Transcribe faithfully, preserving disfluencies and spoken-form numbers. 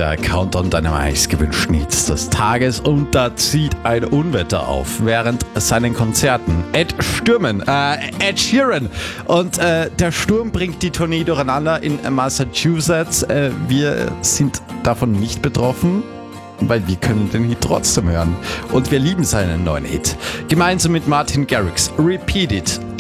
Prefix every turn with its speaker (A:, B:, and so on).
A: Der Countdown deiner meistgewünschten Hits des Tages und da zieht ein Unwetter auf während seinen Konzerten. Ed Stürmen, äh, Ed Sheeran und äh, der Sturm bringt die Tournee durcheinander in Massachusetts. Äh, wir sind davon nicht betroffen, weil wir können den Hit trotzdem hören und wir lieben seinen neuen Hit. Gemeinsam mit Martin Garrix, Repeat It.